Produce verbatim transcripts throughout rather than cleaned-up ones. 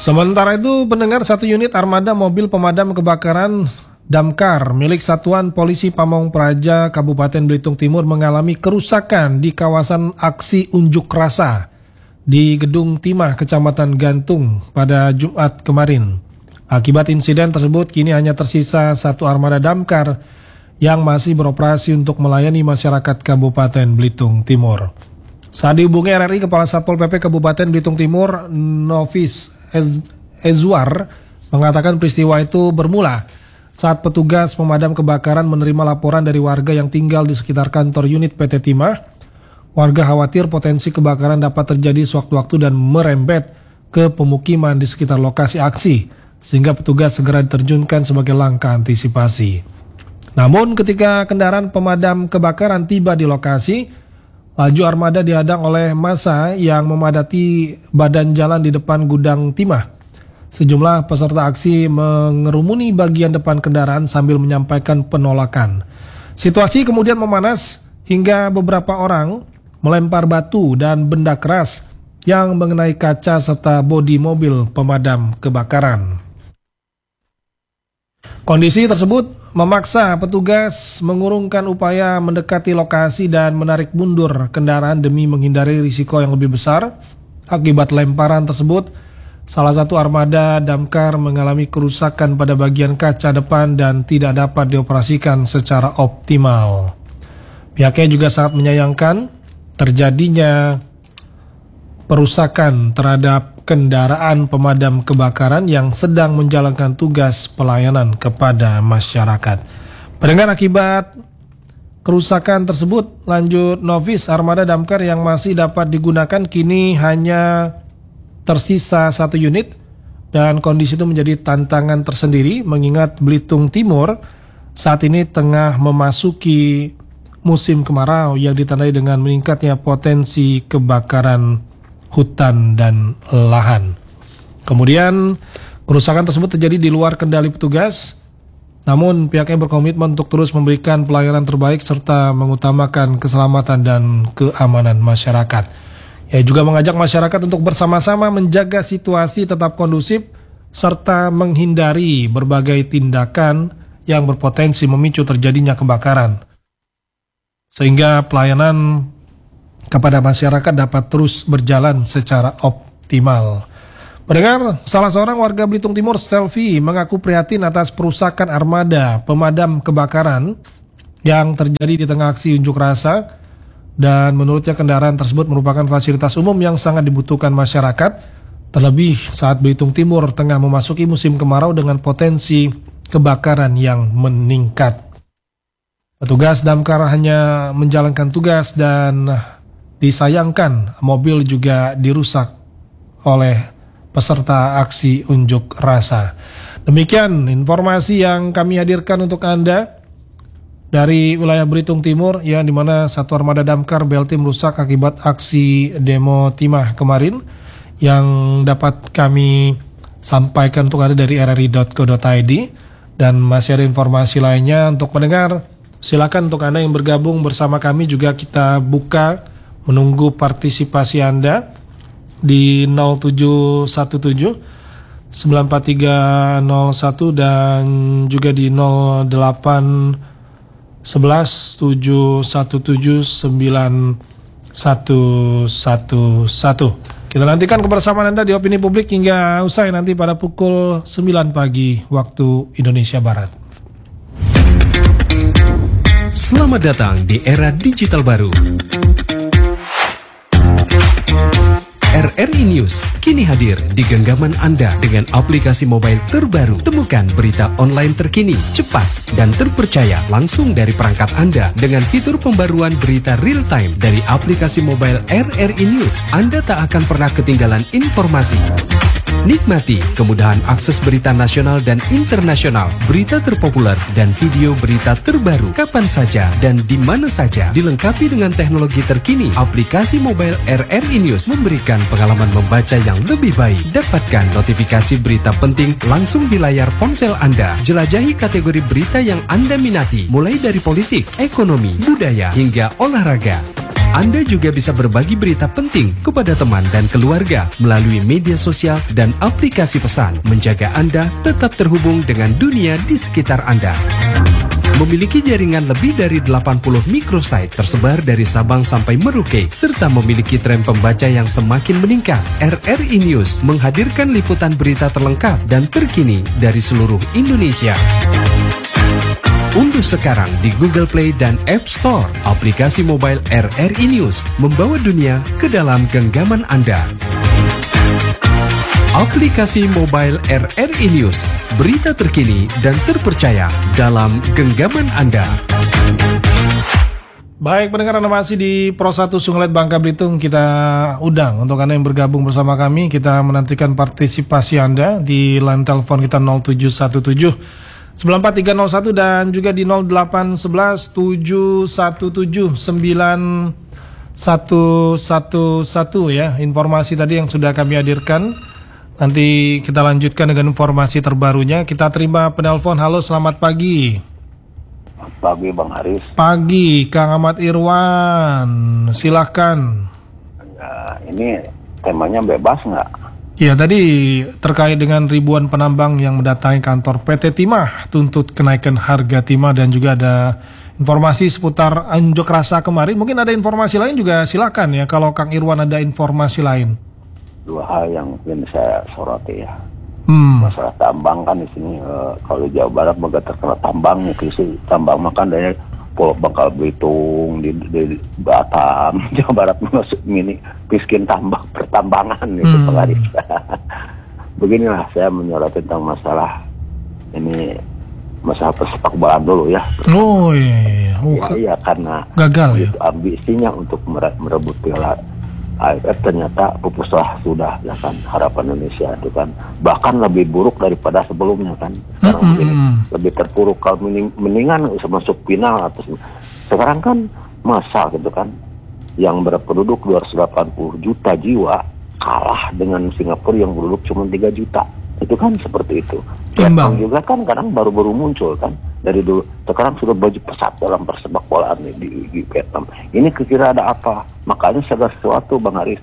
Sementara itu, pendengar, satu unit armada mobil pemadam kebakaran damkar milik Satuan Polisi Pamong Praja Kabupaten Belitung Timur mengalami kerusakan di kawasan aksi unjuk rasa di Gedung Timah, Kecamatan Gantung pada Jumat kemarin. Akibat insiden tersebut, kini hanya tersisa satu armada damkar yang masih beroperasi untuk melayani masyarakat Kabupaten Belitung Timur. Saat dihubungi R R I, Kepala Satpol P P Kabupaten Belitung Timur, Novis Ezwar, mengatakan peristiwa itu bermula saat petugas pemadam kebakaran menerima laporan dari warga yang tinggal di sekitar kantor unit P T Timah. Warga khawatir potensi kebakaran dapat terjadi sewaktu-waktu dan merembet ke pemukiman di sekitar lokasi aksi, sehingga petugas segera diterjunkan sebagai langkah antisipasi. Namun ketika kendaraan pemadam kebakaran tiba di lokasi, laju armada dihadang oleh massa yang memadati badan jalan di depan gudang Timah. Sejumlah peserta aksi mengerumuni bagian depan kendaraan sambil menyampaikan penolakan. Situasi kemudian memanas hingga beberapa orang melempar batu dan benda keras yang mengenai kaca serta bodi mobil pemadam kebakaran. Kondisi tersebut memaksa petugas mengurungkan upaya mendekati lokasi dan menarik mundur kendaraan demi menghindari risiko yang lebih besar. Akibat lemparan tersebut, salah satu armada damkar mengalami kerusakan pada bagian kaca depan dan tidak dapat dioperasikan secara optimal. Pihaknya juga sangat menyayangkan terjadinya perusakan terhadap kendaraan pemadam kebakaran yang sedang menjalankan tugas pelayanan kepada masyarakat. Pendengar, akibat kerusakan tersebut, lanjut Novis, armada damkar yang masih dapat digunakan kini hanya tersisa satu unit, dan kondisi itu menjadi tantangan tersendiri mengingat Belitung Timur saat ini tengah memasuki musim kemarau yang ditandai dengan meningkatnya potensi kebakaran hutan dan lahan. Kemudian kerusakan tersebut terjadi di luar kendali petugas, namun pihaknya berkomitmen untuk terus memberikan pelayanan terbaik serta mengutamakan keselamatan dan keamanan masyarakat. Ia juga mengajak masyarakat untuk bersama-sama menjaga situasi tetap kondusif serta menghindari berbagai tindakan yang berpotensi memicu terjadinya kebakaran, sehingga pelayanan kepada masyarakat dapat terus berjalan secara optimal. Pendengar, salah seorang warga Belitung Timur, Selvi, mengaku prihatin atas perusakan armada pemadam kebakaran yang terjadi di tengah aksi unjuk rasa, dan menurutnya kendaraan tersebut merupakan fasilitas umum yang sangat dibutuhkan masyarakat, terlebih saat Belitung Timur tengah memasuki musim kemarau dengan potensi kebakaran yang meningkat. Petugas damkar hanya menjalankan tugas dan disayangkan mobil juga dirusak oleh peserta aksi unjuk rasa. Demikian informasi yang kami hadirkan untuk Anda dari wilayah Belitung Timur, ya, di mana satu armada damkar B L T merusak akibat aksi demo Timah kemarin yang dapat kami sampaikan untuk Anda dari r r i dot co dot i d. Dan masih ada informasi lainnya untuk pendengar. Silakan untuk Anda yang bergabung bersama kami juga kita buka menunggu partisipasi Anda di nol tujuh satu tujuh sembilan empat tiga nol satu dan juga di nol delapan sebelas tujuh satu tujuh sembilan satu satu satu. Kita nantikan kebersamaan Anda di Opini Publik hingga usai nanti pada pukul sembilan pagi waktu Indonesia Barat. Selamat datang di era digital baru. R R I News kini hadir di genggaman Anda dengan aplikasi mobile terbaru. Temukan berita online terkini, cepat, dan terpercaya langsung dari perangkat Anda dengan fitur pembaruan berita real time dari aplikasi mobile R R I News. Anda tak akan pernah ketinggalan informasi. Nikmati kemudahan akses berita nasional dan internasional, berita terpopuler, dan video berita terbaru kapan saja dan di mana saja. Dilengkapi dengan teknologi terkini, aplikasi mobile R R I News memberikan pengalaman membaca yang lebih baik. Dapatkan notifikasi berita penting langsung di layar ponsel Anda. Jelajahi kategori berita yang Anda minati, mulai dari politik, ekonomi, budaya, hingga olahraga. Anda juga bisa berbagi berita penting kepada teman dan keluarga melalui media sosial dan aplikasi pesan, menjaga Anda tetap terhubung dengan dunia di sekitar Anda. Memiliki jaringan lebih dari delapan puluh microsite tersebar dari Sabang sampai Merauke, serta memiliki tren pembaca yang semakin meningkat, R R I News menghadirkan liputan berita terlengkap dan terkini dari seluruh Indonesia. Unduh sekarang di Google Play dan App Store aplikasi mobile R R I News, membawa dunia ke dalam genggaman Anda. Aplikasi mobile R R I News, berita terkini dan terpercaya dalam genggaman Anda. Baik, pendengar, Anda masih di Pro satu Sunglet Bangka Belitung. Kita undang untuk Anda yang bergabung bersama kami. Kita menantikan partisipasi Anda di line telepon kita nol tujuh satu tujuh sembilan empat tiga nol satu dan juga di nol delapan satu satu tujuh satu tujuh sembilan satu satu satu ya. Informasi tadi yang sudah kami hadirkan. Nanti kita lanjutkan dengan informasi terbarunya. Kita terima penelpon. Halo, selamat pagi. Pagi Bang Haris. Pagi, Kang Ahmad Irwan. Silahkan. Ya, ini temanya bebas nggak? Ya, tadi terkait dengan ribuan penambang yang mendatangi kantor P T Timah tuntut kenaikan harga timah, dan juga ada informasi seputar unjuk rasa kemarin. Mungkin ada informasi lain juga, silakan ya kalau Kang Irwan ada informasi lain. Dua hal yang ingin saya soroti ya. Hmm. Masalah tambang kan di sini e, kalau di Jawa Barat juga terkena tambang, krisis tambang, makan dari Pulau Bangka Belitung, di, di, di Batam, Jawa Barat masuk ini miskin tambang pertambangan itu hmm. Pengharis. Beginilah saya menyoroti tentang masalah ini, masalah persepak bola dulu ya. Oh iya, oh, ya, iya karena gagal ya. Ambisinya untuk merebut piala A F F ternyata pupuslah sudah ya kan, harapan Indonesia itu kan bahkan lebih buruk daripada sebelumnya kan. Sekarang mm -hmm. begini, lebih terpuruk. Kalau mending, mendingan bisa masuk final atau sekarang kan masa gitu kan yang berpenduduk dua ratus delapan puluh juta jiwa kalah dengan Singapura yang penduduk cuma tiga juta. Itu kan seperti itu. Vietnam juga kan kadang baru-baru muncul kan dari dulu. Sekarang sudah baju pesat dalam persepak bolaan di, di, di Vietnam. Ini kira-kira ada apa? Makanya segala sesuatu Bang Haris,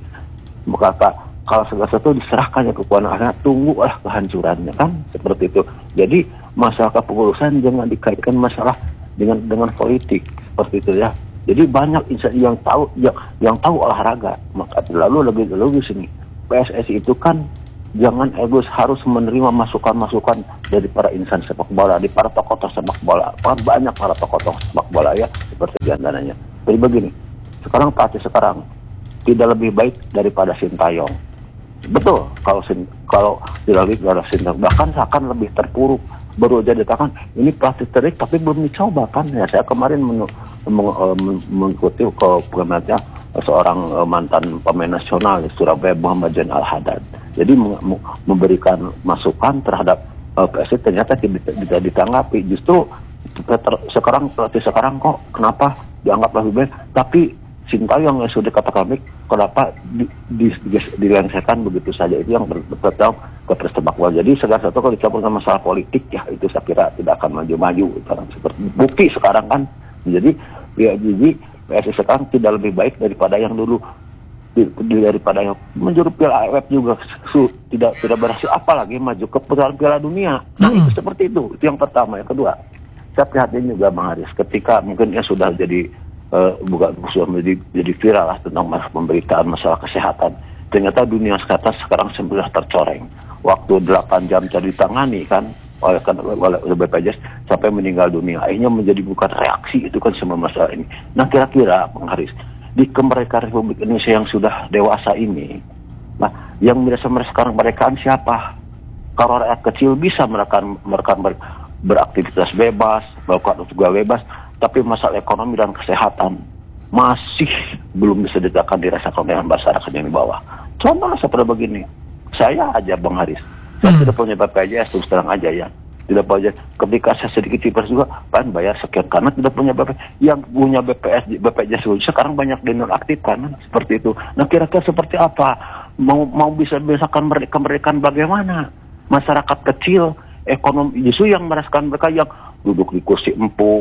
maka kalau segala sesuatu diserahkannya ke kewenangan, tunggulah kehancurannya kan seperti itu. Jadi masalah kepengurusan jangan dikaitkan masalah dengan dengan politik seperti itu ya. Jadi banyak insan yang tahu yang, yang tahu olahraga. Maka lalu lebih logis ini P S S I itu kan jangan egois, harus menerima masukan-masukan dari para insan sepak bola, dari para tokoh sepak bola. Banyak para tokoh sepak bola ya, seperti diantaranya. Jadi begini, sekarang pelatih sekarang tidak lebih baik daripada Sintayong. Betul, kalau sin, kalau tidak lebih dari Sintayong, bahkan seakan lebih terpuruk. Baru aja dikatakan ini pelatih terik tapi belum dicoba kan. Ya saya kemarin men- men- men- mengikuti ke pengamatnya seorang uh, mantan pemain nasional di Surabaya, Muhammad Zain Al-Haddad. Jadi mem- memberikan masukan terhadap uh, P S S I ternyata tidak, tidak ditanggapi. Justru ter- sekarang pelatih sekarang kok kenapa dianggap lebih baik, tapi Sintayong yang sudah dikatakan baik, kenapa di, di, di, dilengsarkan begitu saja. Itu yang bertanggung ke persepak bola. Jadi segala sesuatu kalau dicampur dengan masalah politik ya itu saya kira tidak akan maju-maju. Seperti bukti sekarang kan. Jadi ya, jadi P S S I sekarang tidak lebih baik daripada yang dulu, di, di, daripada yang menjuru Piala A F F juga su, tidak tidak berhasil, apalagi maju ke putaran Piala Dunia. Nah hmm. itu seperti itu. Itu yang pertama. Yang kedua, saya prihatin juga Bang Haris ketika mungkin ya sudah jadi uh, bukan sudah menjadi jadi viral lah tentang masalah pemberitaan masalah kesehatan. Ternyata dunia sekarang sekarang sudah tercoreng. Waktu delapan jam jadi ditangani kan oleh, oleh B P J S sampai meninggal dunia. Akhirnya menjadi bukan reaksi itu kan semua masalah ini. Nah kira-kira Bang Haris, di kemerdekaan Republik Indonesia yang sudah dewasa ini, nah yang merasa sekarang kemerdekaan siapa? Kalau rakyat kecil bisa mereka mereka ber, beraktivitas bebas, melakukan juga bebas, tapi masalah ekonomi dan kesehatan masih belum bisa ditegakkan dirasakan oleh masyarakat yang di bawah. Contoh seperti begini. Saya aja Bang Haris, saya hmm. tidak punya B P J S, terus terang aja ya. Tidak punya, ketika saya sedikit tipes juga, kan bayar sekian karena tidak punya B P J S. Yang punya B P S, B P J S sekarang banyak dinonaktifkan, seperti itu. Nah kira-kira seperti apa? Mau mau bisa biasakan mereka kemerdekaan bagaimana? Masyarakat kecil, ekonomi, justru yang merasakan mereka yang duduk di kursi empuk,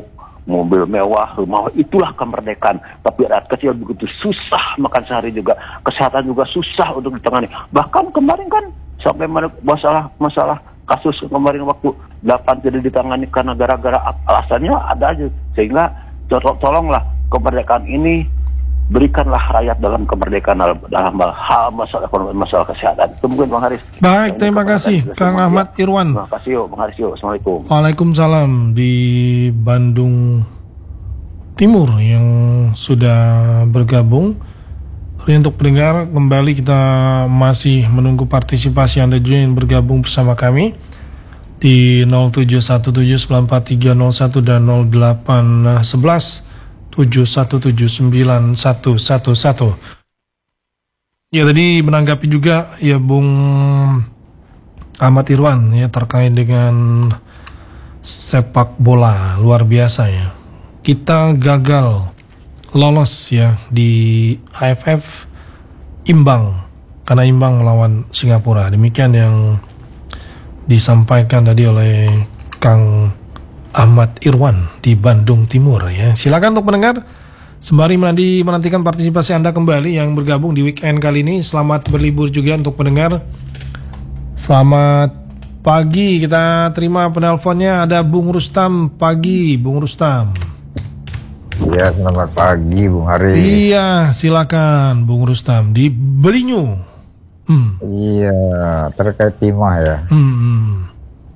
mobil mewah, rumah, itulah kemerdekaan. Tapi rakyat kecil begitu susah makan sehari juga, kesehatan juga susah untuk ditangani. Bahkan kemarin kan sampai masalah masalah kasus kemarin waktu delapan tidak ditangani karena gara-gara alasannya ada aja. Sehingga to- tolonglah kemerdekaan ini berikanlah rakyat dalam kemerdekaan dalam, dalam hal masalah ekonomi, masalah kesehatan. Itu mungkin Bang Haris. Baik, terima kasih Kang Ahmad Irwan. Terima kasih yuk, Bang Haris yuk. Assalamualaikum. Waalaikumsalam di Bandung Timur yang sudah bergabung. Untuk pendengar, kembali kita masih menunggu partisipasi Anda juga yang bergabung bersama kami di nol tujuh satu tujuh sembilan empat tiga nol satu dan nol delapan satu satu tujuh satu tujuh sembilan satu satu satu. Ya, tadi menanggapi juga ya Bung Ahmad Irwan ya terkait dengan sepak bola, luar biasa ya. Kita gagal lolos ya di A F F, imbang karena imbang melawan Singapura. Demikian yang disampaikan tadi oleh Kang Ahmad Irwan di Bandung Timur ya. Silakan untuk pendengar sembari menanti, menantikan partisipasi Anda kembali yang bergabung di weekend kali ini. Selamat berlibur juga untuk pendengar. Selamat pagi, kita terima penelponnya, ada Bung Rustam. Pagi Bung Rustam. Iya, selamat pagi Bung Haris. Iya, silakan Bung Rustam di Belinyu. Hmm. Iya, terkait timah ya. Hmm.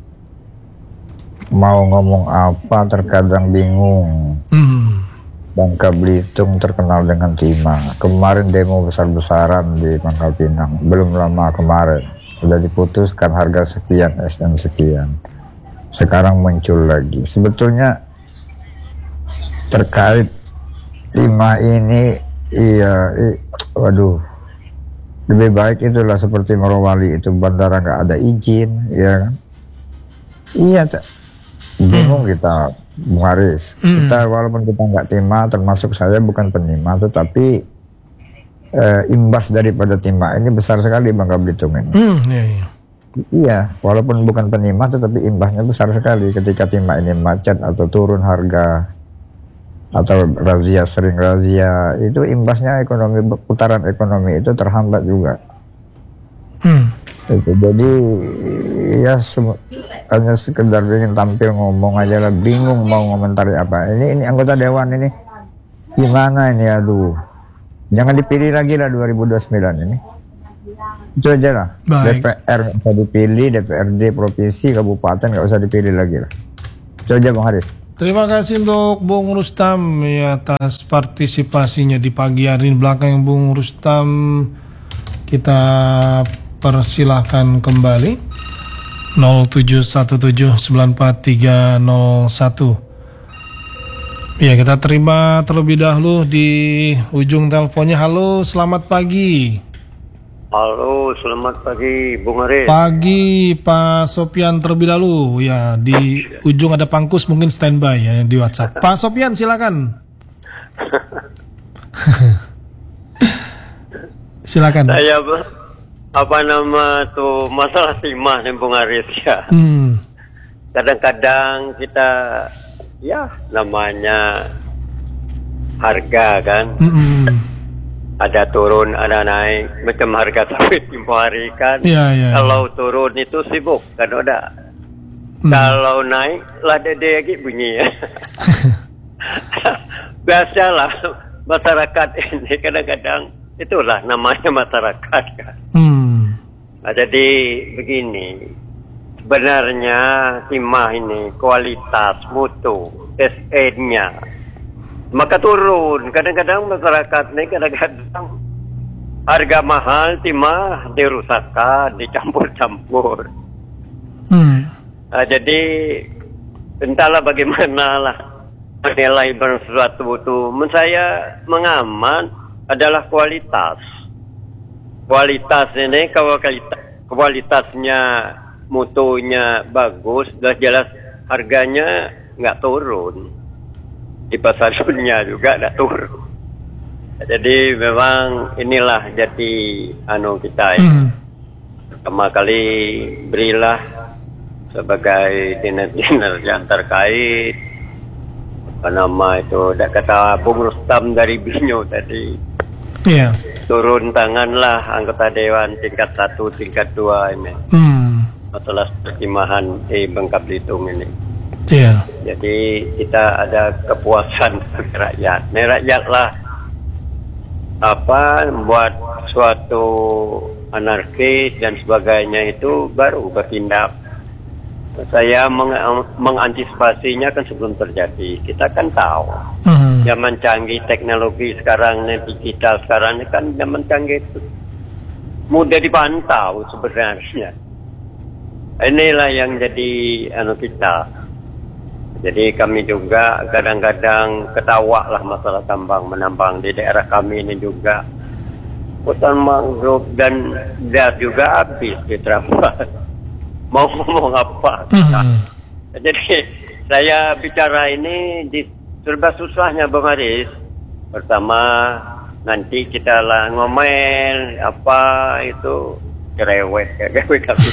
Mau ngomong apa terkadang bingung. Hmm. Bangka Belitung terkenal dengan timah. Kemarin demo besar-besaran di Pangkal Pinang, belum lama kemarin sudah diputuskan harga sekian, S dan sekian. Sekarang muncul lagi. Sebetulnya terkait timah ini, iya, i, waduh, lebih baik itulah seperti Morowali itu, bandara nggak ada izin, ya kan? Iya, t- bingung hmm. kita, Bung Haris. Hmm. Kita walaupun kita nggak timah, termasuk saya bukan penimah, tetapi eh, imbas daripada timah ini besar sekali Bangka Belitung ini. Hmm, iya, iya. Iya, walaupun bukan penimah, tetapi imbasnya besar sekali ketika timah ini macet atau turun harga atau razia, sering razia, itu imbasnya ekonomi, putaran ekonomi itu terhambat juga. Hmm. Itu, jadi ya sem- hanya sekedar ingin tampil ngomong aja lah, bingung mau ngomentari apa. Ini ini anggota dewan ini gimana ini, aduh, jangan dipilih lagi lah dua ribu dua puluh sembilan ini. Itu aja lah. Baik. D P R nggak usah dipilih, D P R D provinsi, kabupaten nggak usah dipilih lagi lah. Itu aja Bang Haris. Terima kasih untuk Bung Rustam ya, atas partisipasinya di pagi hari ini. Belakang Bung Rustam kita persilahkan kembali nol tujuh satu tujuh sembilan empat tiga nol satu. Ya, kita terima terlebih dahulu di ujung teleponnya. Halo, selamat pagi. Halo, selamat pagi Bung Haris. Pagi Pak Sopian terlebih dahulu ya, di ujung ada Pangkus mungkin standby ya di WhatsApp. Pak Sopian silakan. Silakan. Saya apa nama tuh masalah timah nih Bung Haris ya. Hmm. Kadang-kadang kita ya namanya harga kan. Hmm. Ada turun, ada naik, macam harga sawit tempoh hari kan. Ya, ya, kalau ya. Turun itu sibuk kan udah. Hmm. Kalau naik lah dede lagi bunyi ya. Biasalah masyarakat ini kadang-kadang itulah namanya masyarakat kan. Hmm. Nah, jadi begini, sebenarnya timah ini kualitas mutu S E-nya maka turun. Kadang-kadang masyarakat ini kadang-kadang harga mahal timah dirusakkan, dicampur-campur. Hmm. Nah, jadi entahlah bagaimana lah menilai sesuatu itu. Menurut saya mengaman adalah kualitas. Kualitas ini kalau kualitas, kualitasnya mutunya bagus, jelas harganya nggak turun. Di pasar dunia juga tidak turun. Jadi memang inilah jadi anu kita ya. Hmm. Pertama kali berilah sebagai dinas-dinas yang terkait apa nama itu, dak kata Bung Rustam dari Binyo tadi. Iya. Turun tanganlah anggota dewan tingkat satu, tingkat dua ini. Hmm. Masalah pertimahan di Bangka Belitung ini. Iya. Jadi kita ada kepuasan bagi rakyat. Ini rakyatlah apa membuat suatu anarkis dan sebagainya itu baru bertindak. Saya meng mengantisipasinya kan sebelum terjadi. Kita kan tahu Hmm. zaman canggih teknologi sekarang, digital sekarang ini kan zaman canggih itu mudah dipantau sebenarnya. Inilah yang jadi anu kita. Jadi kami juga kadang-kadang ketawa lah masalah tambang menambang di daerah kami ini juga. Hutan mangrove dan gas juga habis diterampas. Mau ngomong apa kita? Hmm. Jadi saya bicara ini di serba susahnya Bang Aris. Pertama nanti kita lah ngomel apa itu cerewet kayak kami.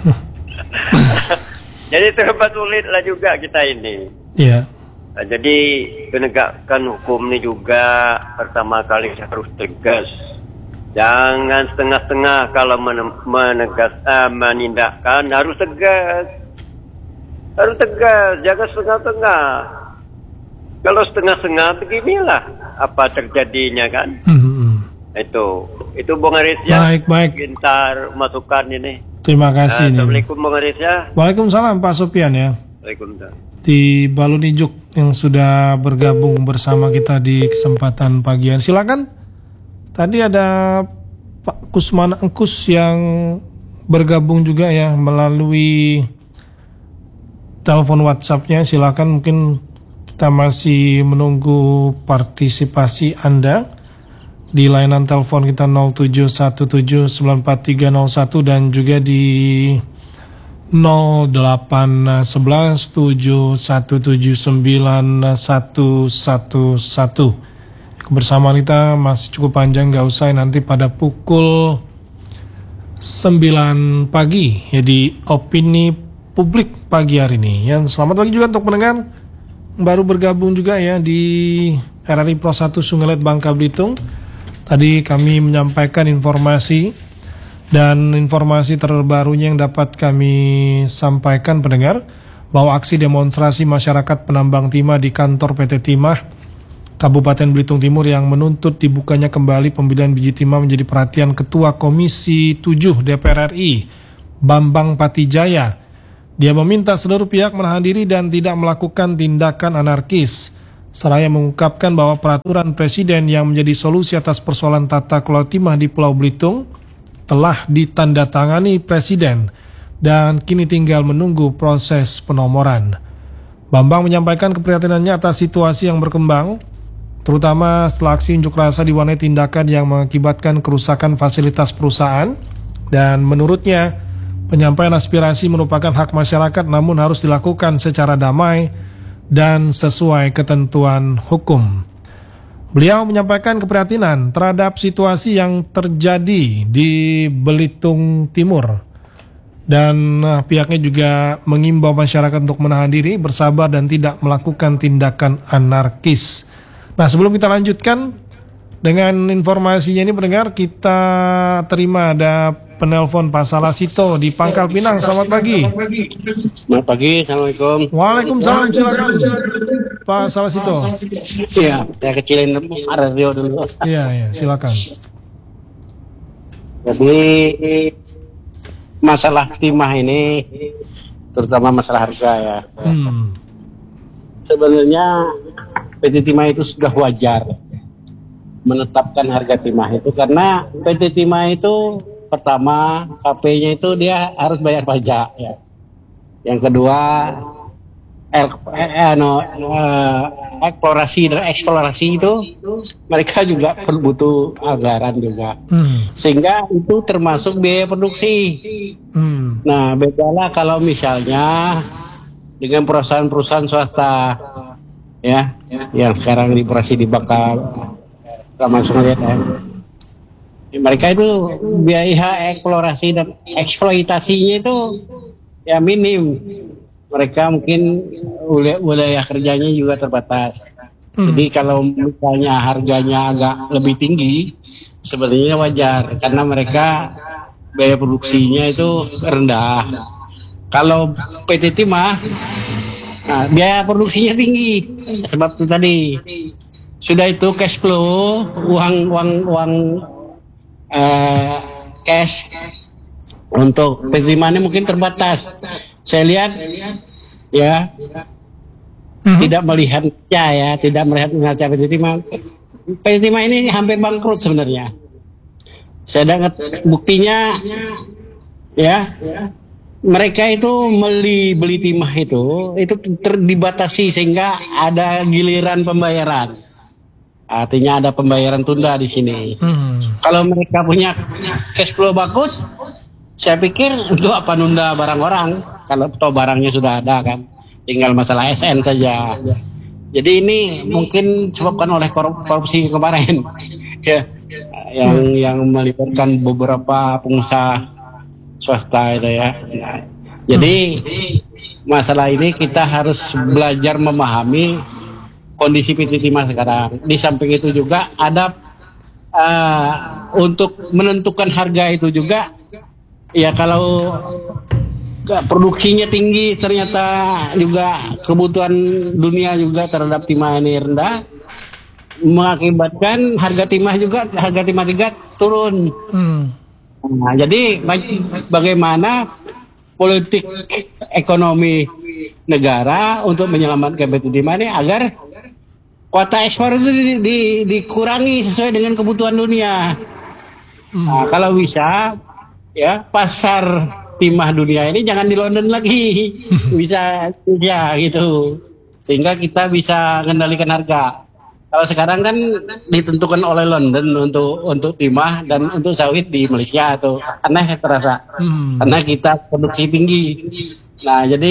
Jadi serba sulit lah juga kita ini. Iya. Nah, jadi penegakan hukum ini juga pertama kali harus tegas. Jangan setengah-setengah kalau menegas, uh, menindakkan, harus tegas. Harus tegas, jangan setengah-setengah. Kalau setengah-setengah beginilah apa terjadinya kan. Hmm. Itu, itu Bung Aris ya. Baik, baik. Pintar masukan ini. Terima kasih. Uh, nih. Assalamualaikum Bung Aris ya. Waalaikumsalam Pak Sopian ya. Waalaikumsalam. Di Balun Ijuk yang sudah bergabung bersama kita di kesempatan pagi hari. Silakan. Tadi ada Pak Kusman Engkus yang bergabung juga ya melalui telepon WhatsApp-nya. Silakan, mungkin kita masih menunggu partisipasi Anda di layanan telepon kita nol tujuh satu tujuh sembilan empat tiga nol satu dan juga di nol delapan satu satu tujuh satu tujuh sembilan satu satu satu. Kebersamaan kita masih cukup panjang, gak usah nanti pada pukul sembilan pagi ya di Opini Publik pagi hari ini. Yang selamat pagi juga untuk pendengar baru bergabung juga ya di R R I Pro satu Sungai Bangka Belitung. Tadi kami menyampaikan informasi dan informasi terbarunya yang dapat kami sampaikan pendengar bahwa aksi demonstrasi masyarakat penambang timah di kantor P T Timah Kabupaten Belitung Timur yang menuntut dibukanya kembali pembelian biji timah menjadi perhatian Ketua Komisi tujuh D P R R I, Bambang Patijaya. Dia meminta seluruh pihak menahan diri dan tidak melakukan tindakan anarkis, seraya mengungkapkan bahwa peraturan Presiden yang menjadi solusi atas persoalan tata kelola timah di Pulau Belitung telah ditandatangani Presiden dan kini tinggal menunggu proses penomoran. Bambang menyampaikan keprihatinannya atas situasi yang berkembang, terutama setelah aksi unjuk rasa diwarnai tindakan yang mengakibatkan kerusakan fasilitas perusahaan, dan menurutnya penyampaian aspirasi merupakan hak masyarakat namun harus dilakukan secara damai dan sesuai ketentuan hukum. Beliau menyampaikan keprihatinan terhadap situasi yang terjadi di Belitung Timur dan pihaknya juga mengimbau masyarakat untuk menahan diri, bersabar dan tidak melakukan tindakan anarkis. Nah, sebelum kita lanjutkan dengan informasinya ini pendengar, kita terima ada penelpon Pak Salasito di Pangkal Pinang. Selamat pagi. Selamat pagi, Assalamualaikum. Waalaikumsalam, silakan Pak Salasito. Iya, saya kecilin radio dulu. Iya, iya, silakan. Jadi masalah timah ini, terutama masalah harga ya. Hmm. Sebenarnya P T Timah itu sudah wajar menetapkan harga timah itu karena P T Timah itu pertama K P-nya itu dia harus bayar pajak ya. Yang kedua el, eh, no, eh, eksplorasi dan eksplorasi itu mereka juga butuh anggaran juga. Hmm. Sehingga itu termasuk biaya produksi. Hmm. Nah, bedalah kalau misalnya dengan perusahaan-perusahaan swasta ya, ya, yang sekarang dioperasi di Bangka Taman Sungai ya. Mereka itu biaya eksplorasi dan eksploitasinya itu ya minim. Mereka mungkin wilayah, wilayah kerjanya juga terbatas. Hmm. Jadi kalau misalnya harganya agak lebih tinggi, sebenarnya wajar karena mereka biaya produksinya itu rendah. Kalau P T Timah, nah, biaya produksinya tinggi, sebab itu tadi. Sudah itu cash flow, uang uang uang uh, cash untuk P T Timah ini mungkin terbatas. Saya lihat ya, Mhm. tidak melihat ya, ya tidak melihat neraca P T Timah. P T Timah ini hampir bangkrut sebenarnya. Saya dengar buktinya ya. Mereka itu beli beli timah itu itu ter- dibatasi sehingga ada giliran pembayaran. Artinya ada pembayaran tunda di sini. Hmm. Kalau mereka punya cash flow bagus, saya pikir untuk apa nunda barang orang? Kalau toh barangnya sudah ada kan, tinggal masalah S N saja. Jadi ini mungkin disebabkan oleh korup- korupsi kemarin, ya, yang yang melibatkan beberapa pengusaha swasta itu ya. Nah, jadi masalah ini kita harus belajar memahami kondisi P T Timah sekarang. Di samping itu juga ada uh, untuk menentukan harga itu juga ya, kalau produksinya tinggi ternyata juga kebutuhan dunia juga terhadap timah ini rendah, mengakibatkan harga timah juga harga timah tiga turun. Hmm. Nah, jadi bagaimana politik ekonomi negara untuk menyelamatkan P T Timah ini agar kuota ekspor itu di, di, dikurangi sesuai dengan kebutuhan dunia. Nah, kalau bisa ya pasar timah dunia ini jangan di London lagi, bisa ya gitu, sehingga kita bisa mengendalikan harga. Kalau sekarang kan ditentukan oleh London untuk untuk timah dan untuk sawit di Malaysia atau aneh terasa, Hmm. karena kita produksi tinggi. Nah jadi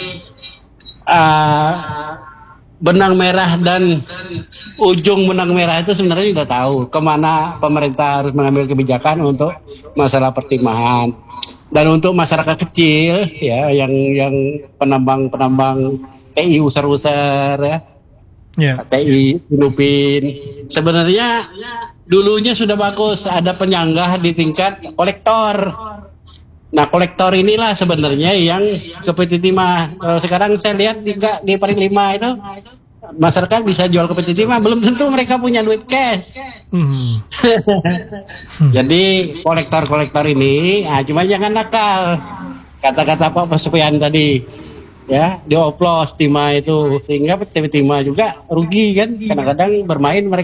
uh, benang merah dan ujung benang merah itu sebenarnya sudah tahu kemana pemerintah harus mengambil kebijakan untuk masalah pertimahan. Dan untuk masyarakat kecil ya, yang yang penambang-penambang T I usar-usar ya, Ya. T I Filipin, sebenarnya dulunya sudah bagus, ada penyanggah di tingkat kolektor. Nah kolektor inilah sebenarnya yang ke P T Timah. Kalau sekarang saya lihat di, di Paling Lima itu masyarakat bisa jual ke P T Timah, belum tentu mereka punya duit cash. Hmm. Jadi kolektor-kolektor ini, ah, cuma jangan nakal. Kata-kata Pak Pesupian tadi, ya dioplos timah itu, sehingga P T Timah juga rugi kan. Kadang-kadang bermain mereka.